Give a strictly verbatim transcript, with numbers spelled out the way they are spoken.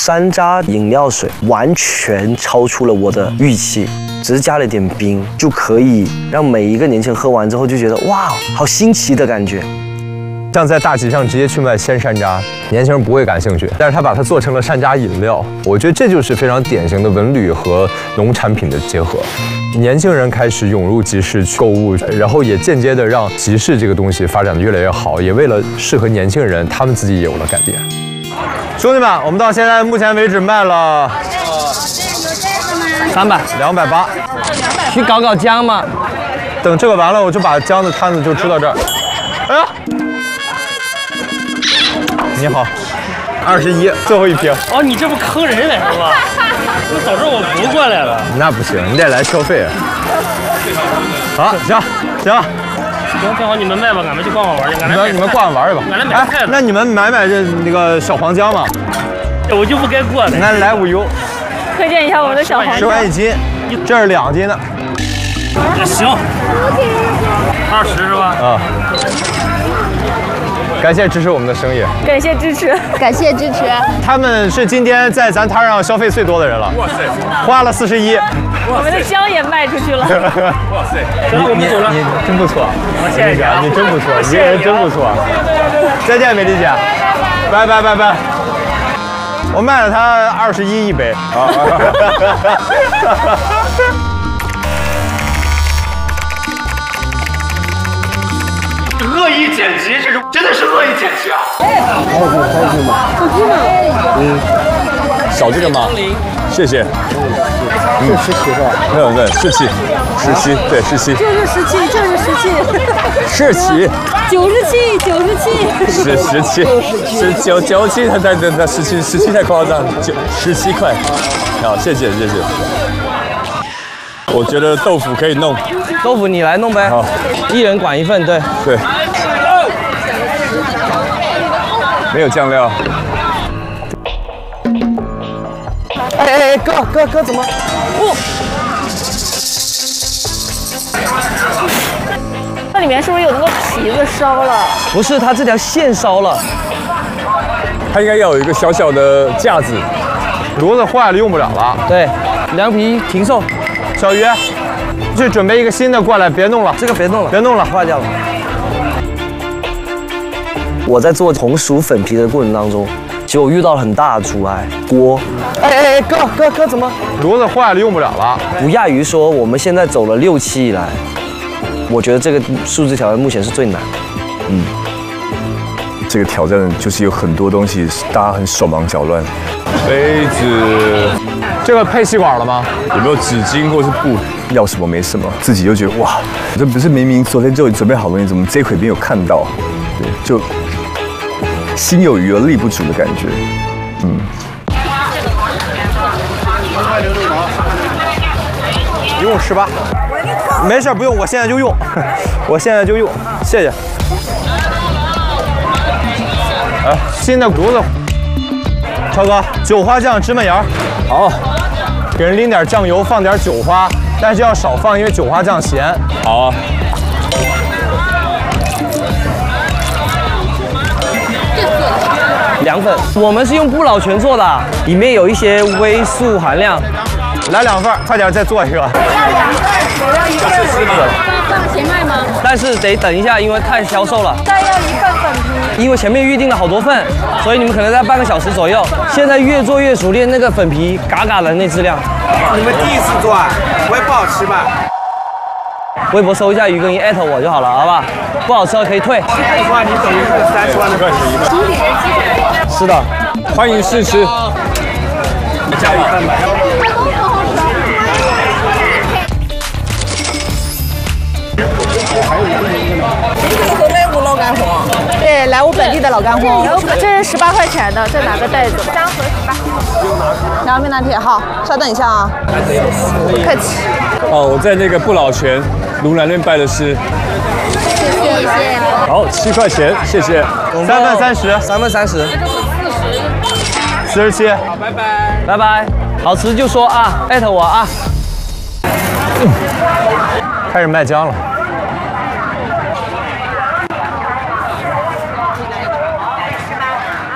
山楂饮料水完全超出了我的预期，只是加了一点冰，就可以让每一个年轻人喝完之后就觉得哇，好新奇的感觉。 像在大集上直接去卖鲜山楂，年轻人不会感兴趣，但是他把它做成了山楂饮料，我觉得这就是非常典型的文旅和农产品的结合。年轻人开始涌入集市去购物，然后也间接的让集市这个东西发展的越来越好，也为了适合年轻人，他们自己也有了改变。兄弟们，我们到现在目前为止卖了三百， 两百八， 去搞搞姜嘛。 等这个完了，我就把姜的摊子就支到这儿。哎呀！你好，二十一，最后一瓶。 哦，你这不坑人来是吧？我早知道我不过来了。 那不行，你得来消费啊。好，行行。 行，正好你们卖吧，俺们去逛逛玩去。 你们你们逛玩去吧。 俺来买菜了。 那你们买买这那个小黄姜嘛？ 我就不该过的。 俺来无忧。 推荐一下我们的小黄姜。 十块一斤，这是两斤的。 行。二十是吧？ 啊。感谢支持我们的生意， 感谢支持，感谢支持。 他们是今天在咱摊上消费最多的人了，哇塞，花了四十一。 我们的姜也卖出去了， 哇塞，你你你真不错， 谢谢你真不错，你这人真不错。再见，美丽姐，拜拜拜拜。我卖了他二十一一杯。 恶意剪辑，这是真的是恶意剪辑啊！ 还有这还有这吗？手机吗？嗯， 少这个吗？谢谢。 是十七是吧？ 对对，十七，十七，对十七。 就是十七，就是十七。 十七。 九十七，九十七。 是十七，十九九七，他他他十七十七太夸张，九十七块。好，谢谢谢谢。我觉得豆腐可以弄。 豆腐你来弄呗，好，一人管一份，对对。没有酱料。 哎哎哎，哥哥哥怎么？不， 那里面是不是有那个皮子烧了？ 不是，它这条线烧了。 它应该要有一个小小的架子。炉子坏了用不了了。 对，凉皮停售。 小鱼。去准备一个新的过来，别弄了， 这个别弄了， 别弄了， 坏掉了。 我在做红薯粉皮的过程当中，结果遇到了很大的阻碍，锅。 哎哎哎，哥哥哥怎么？ 炉子坏了用不了了。 不亚于说我们现在走了六期以来，我觉得这个数字挑战目前是最难的。嗯， 这个挑战就是有很多东西大家很手忙脚乱。 杯子，这个配吸管了吗？ 有没有纸巾或是布？要什么没什么，自己就觉得哇，这不是明明昨天就准备好东西，怎么这回没有看到？对，就心有余而力不足的感觉。嗯。 一共十八，没事不用，我现在就用，我现在就用，谢谢。哎，新的炉子，超哥，韭花酱芝麻盐，好，给人淋点酱油，放点韭花。但是要少放，因为韭花酱咸。好啊。 凉粉，我们是用不老泉做的，里面有一些微素含量。 来两份，快点再做一个。 要两份，我要一份。是的。放前卖吗？ 但是得等一下，因为太销售了。 再要一份粉皮。 因为前面预定了好多份，所以你们可能在半个小时左右。现在越做越熟练，那个粉皮嘎嘎的那质量。 你们第一次做啊？不会不好吃吧？ 微博搜一下鱼羹一艾特我就好了，好吧？不好吃可以退。 这的话，你等于是三十万的粉皮。 是的， 欢迎试吃。 加一份吧。 河北五老干货，对，莱芜本地的老干货。这是十八块钱的，再拿个袋子吧。三盒十八。凉面拿铁，好，稍等一下啊。不客气。 哦，我在那个不老泉卢南那边拜的师。 谢谢。 好，七块钱，谢谢。三份三十， 三份三十。 四十七。 好，拜拜。 拜拜。好吃就说啊，艾特我啊。 开始卖姜了。